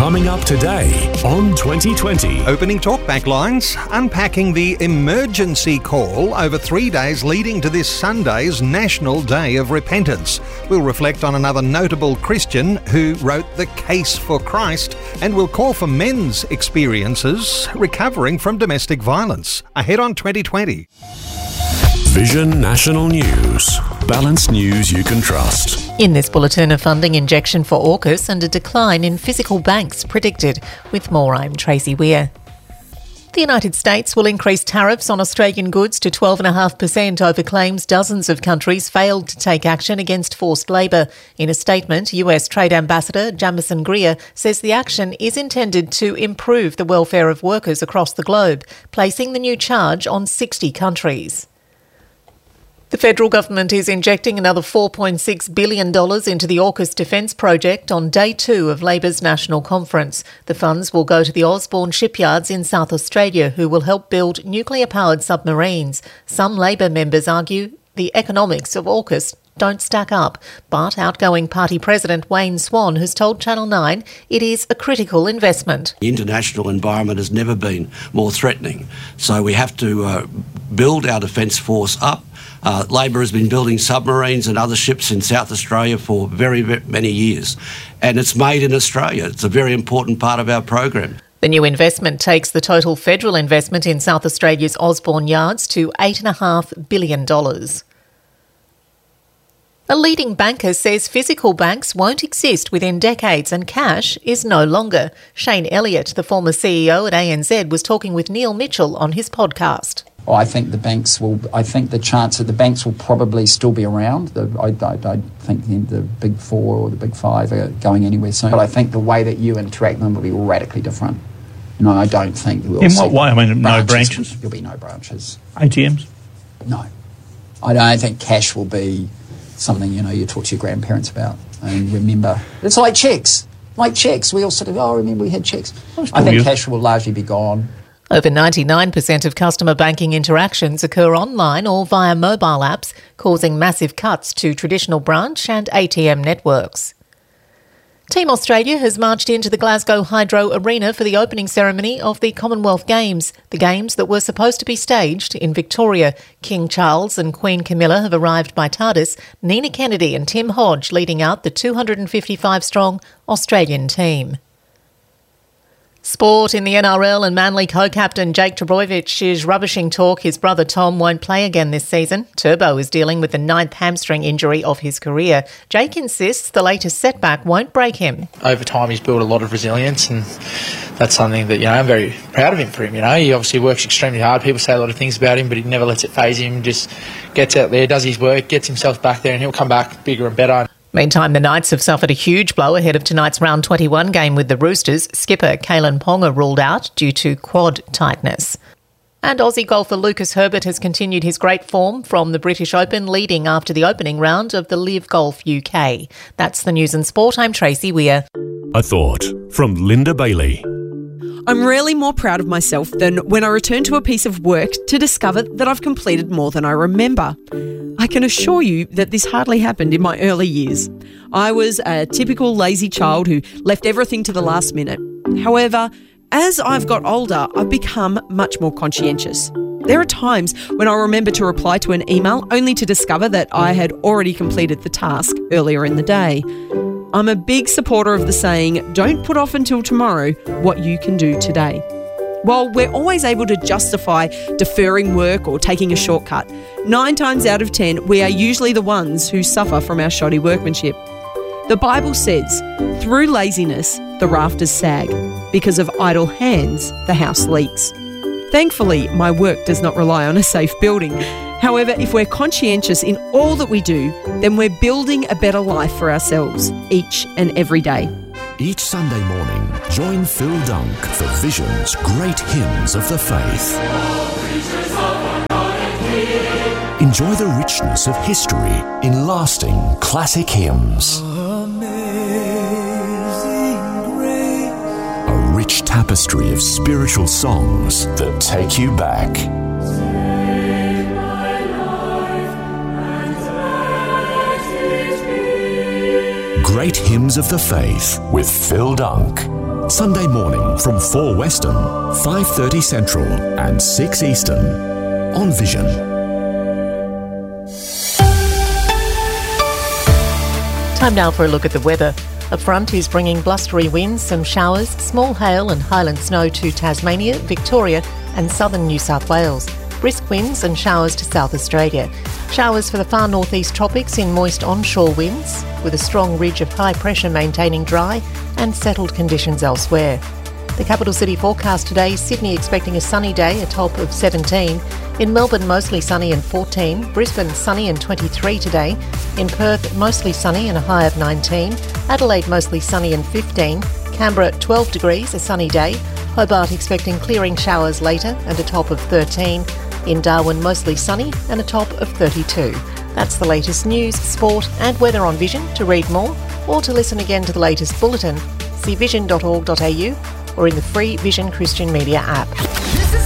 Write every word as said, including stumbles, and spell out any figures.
Coming up today on twenty twenty. Opening talkback lines, unpacking the emergency call over three days leading to this Sunday's National Day of Repentance. We'll reflect on another notable Christian who wrote The Case for Christ, and we'll call for men's experiences recovering from domestic violence. Ahead on twenty twenty. Vision National News. Balanced news you can trust. In this bulletin, a funding injection for AUKUS and a decline in physical banks predicted. With more, I'm Tracy Weir. The United States will increase tariffs on Australian goods to twelve point five percent over claims dozens of countries failed to take action against forced labour. In a statement, U S Trade Ambassador Jamieson Greer says the action is intended to improve the welfare of workers across the globe, placing the new charge on sixty countries. The federal government is injecting another four point six billion dollars into the AUKUS defence project on day two of Labor's National Conference. The funds will go to the Osborne shipyards in South Australia, who will help build nuclear-powered submarines. Some Labor members argue the economics of AUKUS don't stack up, but outgoing party president Wayne Swan has told Channel nine it is a critical investment. The international environment has never been more threatening, so we have to uh, build our defence force up. Uh, Labor has been building submarines and other ships in South Australia for very, very many years, and it's made in Australia. It's a very important part of our program. The new investment takes the total federal investment in South Australia's Osborne yards to eight point five billion dollars. A leading banker says physical banks won't exist within decades and cash is no longer. Shane Elliott, the former C E O at A N Z, was talking with Neil Mitchell on his podcast. Oh, I think the banks will. I think the chance that the banks will probably still be around. The, I, I don't think the, the big four or the big five are going anywhere soon. But I think the way that you interact with them will be radically different. You know, I don't think we'll. In what way? I mean, no branches. There'll be no branches. A T Ms. No, I don't think cash will be something, you know, you talk to your grandparents about and remember. It's like cheques. Like cheques. We all sort of, oh, remember we had cheques. I think cash will largely be gone. Over ninety-nine percent of customer banking interactions occur online or via mobile apps, causing massive cuts to traditional branch and A T M networks. Team Australia has marched into the Glasgow Hydro Arena for the opening ceremony of the Commonwealth Games, the games that were supposed to be staged in Victoria. King Charles and Queen Camilla have arrived by TARDIS, Nina Kennedy and Tim Hodge leading out the two hundred fifty-five strong Australian team. Sport in the N R L, and Manly co-captain Jake Trbojevic is rubbishing talk his brother Tom won't play again this season. Turbo is dealing with the ninth hamstring injury of his career. Jake insists the latest setback won't break him. Over time he's built a lot of resilience, and that's something that, you know, I'm very proud of him for him. You know, he obviously works extremely hard. People say a lot of things about him, but he never lets it faze him. Just gets out there, does his work, gets himself back there, and he'll come back bigger and better. Meantime, the Knights have suffered a huge blow ahead of tonight's round twenty-one game with the Roosters. Skipper Kalen Ponga ruled out due to quad tightness. And Aussie golfer Lucas Herbert has continued his great form from the British Open, leading after the opening round of the Live Golf U K. That's the news and sport. I'm Tracy Weir. A thought from Linda Bailey. I'm rarely more proud of myself than when I return to a piece of work to discover that I've completed more than I remember. I can assure you that this hardly happened in my early years. I was a typical lazy child who left everything to the last minute. However, as I've got older, I've become much more conscientious. There are times when I remember to reply to an email only to discover that I had already completed the task earlier in the day. I'm a big supporter of the saying, don't put off until tomorrow what you can do today. While we're always able to justify deferring work or taking a shortcut, nine times out of ten, we are usually the ones who suffer from our shoddy workmanship. The Bible says, through laziness, the rafters sag. Because of idle hands, the house leaks. Thankfully, my work does not rely on a safe building. However, if we're conscientious in all that we do, then we're building a better life for ourselves each and every day. Each Sunday morning, join Phil Dunk for Vision's Great Hymns of the Faith. Enjoy the richness of history in lasting classic hymns. A rich tapestry of spiritual songs that take you back. Great Hymns of the Faith with Phil Dunk. Sunday morning from four Western, five thirty Central and six Eastern on Vision. Time now for a look at the weather. A front is bringing blustery winds, some showers, small hail and highland snow to Tasmania, Victoria and southern New South Wales. Brisk winds and showers to South Australia. Showers for the far northeast tropics in moist onshore winds, with a strong ridge of high pressure maintaining dry and settled conditions elsewhere. The capital city forecast today, Sydney expecting a sunny day, a top of seventeen. In Melbourne, mostly sunny and fourteen. Brisbane, sunny and twenty-three today. In Perth, mostly sunny and a high of nineteen. Adelaide, mostly sunny and fifteen. Canberra, twelve degrees, a sunny day. Hobart expecting clearing showers later and a top of thirteen. In Darwin, mostly sunny and a top of thirty-two. That's the latest news, sport and weather on Vision. To read more or to listen again to the latest bulletin, see vision dot org dot a u or in the free Vision Christian Media app.